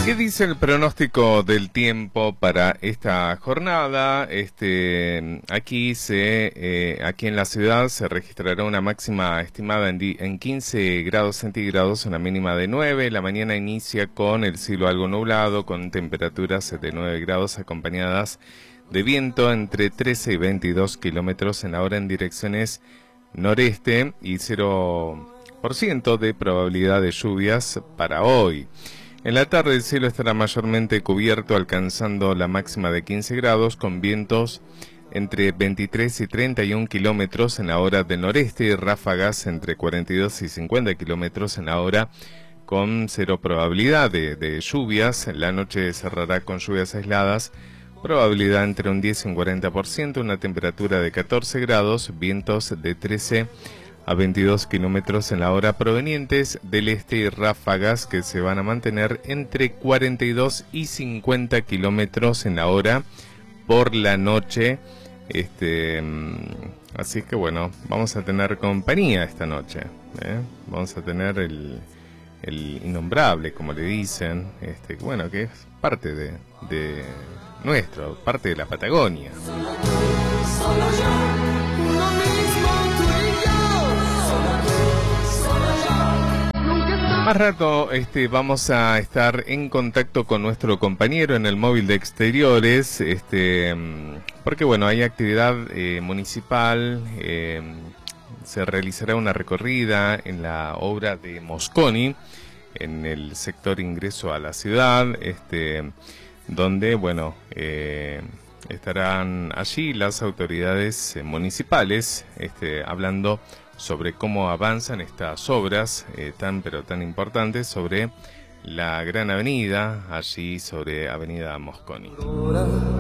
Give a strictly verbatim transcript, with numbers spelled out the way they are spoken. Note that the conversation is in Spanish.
¿Qué dice el pronóstico del tiempo para esta jornada? Este, aquí se, eh, aquí en la ciudad se registrará una máxima estimada en, di, en quince grados centígrados, una mínima de nueve. La mañana inicia con el cielo algo nublado, con temperaturas de nueve grados acompañadas de viento entre trece y veintidós kilómetros en la hora en direcciones noreste y cero por ciento de probabilidad de lluvias para hoy. En la tarde el cielo estará mayormente cubierto, alcanzando la máxima de quince grados, con vientos entre veintitrés y treinta y un kilómetros en la hora del noreste y ráfagas entre cuarenta y dos y cincuenta kilómetros en la hora, con cero probabilidad de, de lluvias. La noche cerrará con lluvias aisladas, probabilidad entre un diez y un cuarenta por ciento, una temperatura de catorce grados, vientos de trece a veintidós kilómetros en la hora provenientes del este y ráfagas que se van a mantener entre cuarenta y dos y cincuenta kilómetros en la hora por la noche. Este, así que bueno, vamos a tener compañía esta noche, ¿eh? Vamos a tener el, el innombrable, como le dicen, este, bueno, que es parte de, de nuestro, parte de la Patagonia. Más rato este, vamos a estar en contacto con nuestro compañero en el móvil de exteriores, este, porque bueno, hay actividad eh, municipal, eh, se realizará una recorrida en la obra de Mosconi, en el sector ingreso a la ciudad, este, donde bueno, eh, estarán allí las autoridades eh, municipales, este, hablando sobre cómo avanzan estas obras eh, tan pero tan importantes sobre la gran avenida, allí sobre Avenida Mosconi.